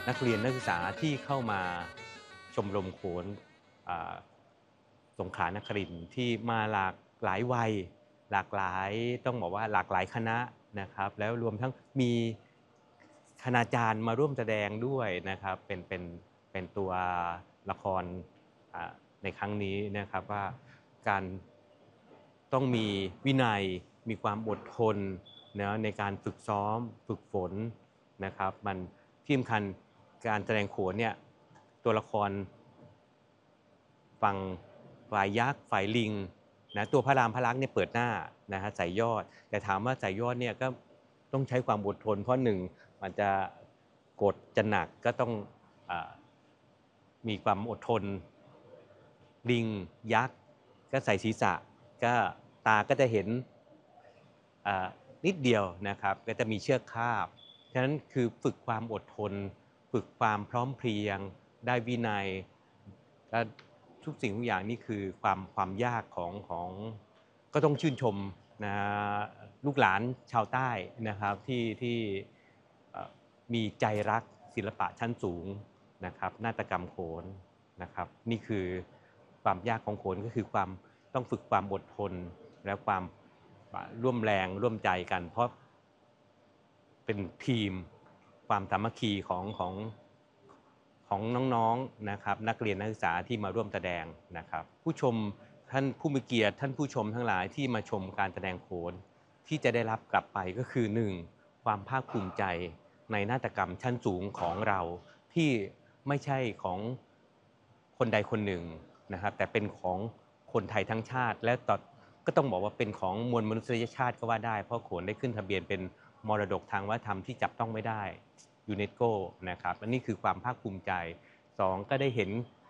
นักเรียนนักศึกษาที่เข้ามาชมรมโขนสงขลานครินทร์ที่มาหลากหลายวัยหลากหลายต้องบอกว่าหลากหลายคณะนะครับแล้วรวมทั้งมีคณาจารย์มาร่วมแสดงด้วยนะครับเป็นตัวละครในครั้งนี้นะครับว่าการต้องมีวินัยมีความอดทนนะในการฝึกซ้อมฝึกฝนนะครับมันที่สำคัญการแสดงโขนเนี่ยตัวละครฝั่งฝ่ายยักษ์ฝ่ายลิงนะตัวพระรามพระลักษณ์เนี่ยเปิดหน้านะฮะใส่ยอดแต่ถามว่าใส่ยอดเนี่ยก็ต้องใช้ความอดทนเพราะหนึ่งมันจะกดจะหนักก็ต้องมีความอดทนลิงยักษ์ก็ใส่ศีรษะก็ตาก็จะเห็นนิดเดียวนะครับก็จะมีเชือกคาบฉะนั้นคือฝึกความอดทนฝึกความพร้อมเพรียงได้วินัยและทุกสิ่งทุกอย่างนี่คือความยากของก็ต้องชื่นชมนะลูกหลานชาวใต้นะครับที่มีใจรักศิลปะชั้นสูงนะครับนาฏกรรมโขนนะครับนี่คือความยากของโขนก็คือความต้องฝึกความอดทนและความร่วมแรงร่วมใจกันเพราะเป็นทีมความสามัคคีของน้องๆนะครับนักเรียนนักศึกษาที่มาร่วมแสดงนะครับผู้ชมท่านผู้มีเกียรติท่านผู้ชมทั้งหลายที่มาชมการแสดงโขนที่จะได้รับกลับไปก็คือ 1. ความภาคภูมิใจในนาฏกรรมชั้นสูงของเราที่ไม่ใช่ของคนใดคนหนึ่งนะครับแต่เป็นของคนไทยทั้งชาติและก็ต้องบอกว่าเป็นของมวลมนุษยชาติก็ว่าได้เพราะโขนได้ขึ้นทะเบียนเป็นมรดกทางวัฒนธรรมที่จับต้องไม่ได้ยูเนสโกนะครับและนี่คือความภาคภูมิใจ 2. ก็ได้เห็น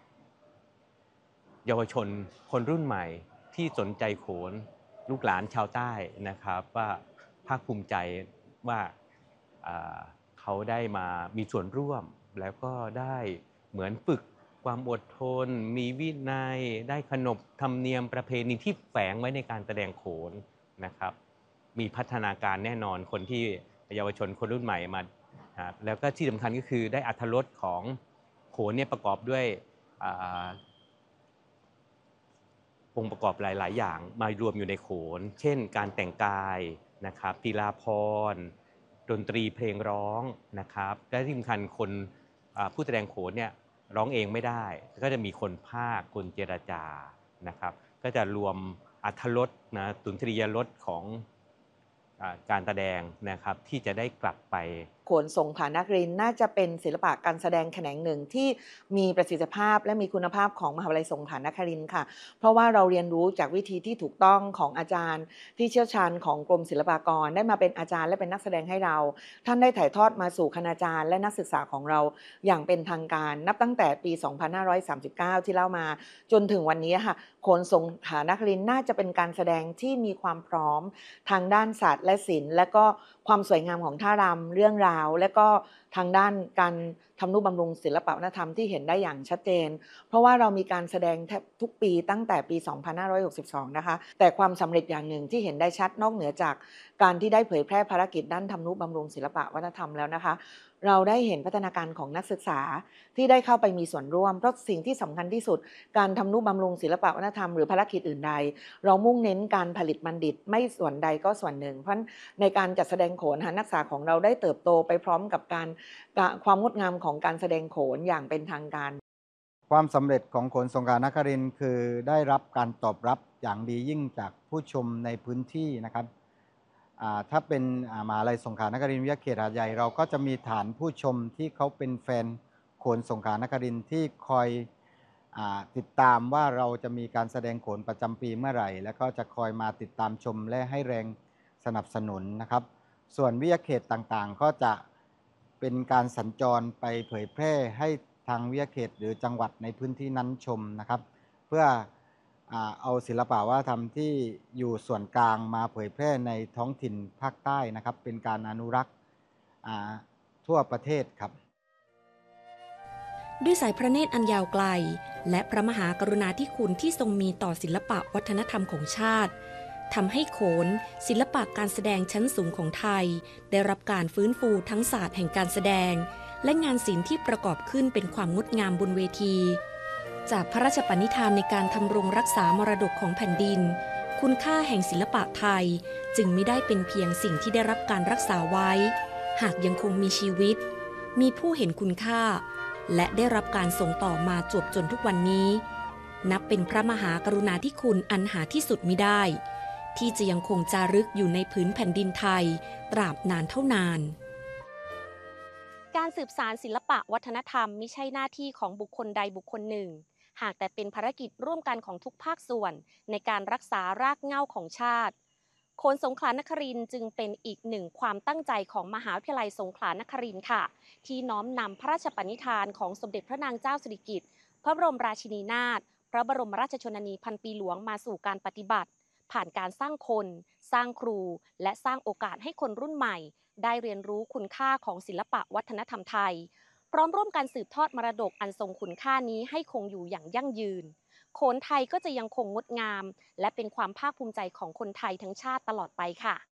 เยาวชนคนรุ่นใหม่ที่สนใจโขนลูกหลานชาวใต้นะครับว่าภาคภูมิใจว่าเขาได้มามีส่วนร่วมแล้วก็ได้เหมือนฝึกความอดทนมีวินัยได้ขนบธรรมเนียมประเพณีที่แฝงไว้ในการแสดงโขนนะครับมีพัฒนาการแน่นอนคนที่เยาวชนคนรุ่นใหม่มาแล้วก็ที่สำคัญก็คือได้อรรถรสของโขนเนี่ยประกอบด้วยองค์ประกอบหลายๆอย่างมารวมอยู่ในโขนเช่นการแต่งกายนะครับตีลาภรณ์ดนตรีเพลงร้องนะครับและที่สำคัญคนผู้แสดงโขนเนี่ยร้องเองไม่ได้ก็จะมีคนพากย์คนเจรจานะครับก็จะรวมอรรถรสนะสุนทรียรสของการแสดงนะครับที่จะได้กลับไปโขนสงขลานครินทร์น่าจะเป็นศิลปะการแสดงแขนงหนึ่งที่มีประสิทธิภาพและมีคุณภาพของมหาวิทยาลัยสงขลานครินทร์ค่ะเพราะว่าเราเรียนรู้จากวิธีที่ถูกต้องของอาจารย์ที่เชี่ยวชาญของกรมศิลปากรได้มาเป็นอาจารย์และเป็นนักแสดงให้เราท่านได้ถ่ายทอดมาสู่คณาจารย์และนักศึกษาของเราอย่างเป็นทางการนับตั้งแต่ปี 2539 ที่เล่ามาจนถึงวันนี้ค่ะโขนสงขลานครินทร์น่าจะเป็นการแสดงที่มีความพร้อมทางด้านศาสตร์และศิลป์และก็ความสวยงามของท่ารำเรื่องราวและก็ทางด้านการทำนุบำรุงศิลปวัฒนธรรมที่เห็นได้อย่างชัดเจนเพราะว่าเรามีการแสดงแทบทุกปีตั้งแต่ปี 2562 นะคะแต่ความสำเร็จอย่างหนึ่งที่เห็นได้ชัดนอกเหนือจากการที่ได้เผยแพร่ภารกิจด้านทำนุบำรุงศิลปวัฒนธรรมแล้วนะคะเราได้เห็นพัฒนาการของนักศึกษาที่ได้เข้าไปมีส่วนร่วมเพราะสิ่งที่สำคัญที่สุดการทำนุบำรุงศิลปวัฒนธรรมหรือภารกิจอื่นใดเรามุ่งเน้นการผลิตบัณฑิตไม่ส่วนใดก็ส่วนหนึ่งเพราะในการจัดแสดงโขนนักศึกษาของเราได้เติบโตไปพร้อมกับความงดงามของการแสดงโขนอย่างเป็นทางการความสำเร็จของโขนสงขลานครินทร์คือได้รับการตอบรับอย่างดียิ่งจากผู้ชมในพื้นที่นะครับถ้าเป็นมหาวิทยาลัยสงขลานครินทร์วิทยาเขตหาดใหญ่เราก็จะมีฐานผู้ชมที่เขาเป็นแฟนโขนสงขลานครินทร์ที่คอยติดตามว่าเราจะมีการแสดงโขนประจำปีเมื่อไหร่แล้วก็จะคอยมาติดตามชมและให้แรงสนับสนุนนะครับส่วนวิทยาเขตต่างๆก็จะเป็นการสัญจรไปเผยแพร่ให้ทางวิทยาเขตหรือจังหวัดในพื้นที่นั้นชมนะครับเพื่อเอาศิลปะวัฒนธรรมที่อยู่ส่วนกลางมาเผยแพร่ในท้องถิ่นภาคใต้นะครับเป็นการอนุรักษ์ทั่วประเทศครับด้วยสายพระเนตรอันยาวไกลและพระมหากรุณาธิคุณที่ทรงมีต่อศิลปะวัฒนธรรมของชาติทำให้โขนศิลปะการแสดงชั้นสูงของไทยได้รับการฟื้นฟูทั้งศาสตร์แห่งการแสดงและงานศิลป์ที่ประกอบขึ้นเป็นความงดงามบนเวที จากพระราชปณิธานในการทำรงรักษามรดกของแผ่นดินคุณค่าแห่งศิลปะไทยจึงไม่ได้เป็นเพียงสิ่งที่ได้รับการรักษาไว้หากยังคงมีชีวิตมีผู้เห็นคุณค่าและได้รับการส่งต่อมาจวบจนทุกวันนี้นับเป็นพระมหากรุณาธิคุณอันหาที่สุดมิได้ที่จะยังคงจารึกอยู่ในผืนแผ่นดินไทยตราบนานเท่านานการสืบสานศิลปะวัฒนธรรมมิใช่หน้าที่ของบุคคลใดบุคคลหนึ่งหากแต่เป็นภารกิจร่วมกันของทุกภาคส่วนในการรักษารากเหง้าของชาติโขนสงขลานครินทร์จึงเป็นอีกหนึ่งความตั้งใจของมหาวิทยาลัยสงขลานครินทร์ค่ะที่น้อมนำพระราชปณิธานของสมเด็จพระนางเจ้าสิริกิติ์พระบรมราชินีนาถพระบรมราชชนนีพันปีหลวงมาสู่การปฏิบัติผ่านการสร้างคนสร้างครูและสร้างโอกาสให้คนรุ่นใหม่ได้เรียนรู้คุณค่าของศิลปะวัฒนธรรมไทยพร้อมร่วมกันสืบทอดมรดกอันทรงคุณค่านี้ให้คงอยู่อย่างยั่งยืนโขนไทยก็จะยังคงงดงามและเป็นความภาคภูมิใจของคนไทยทั้งชาติตลอดไปค่ะ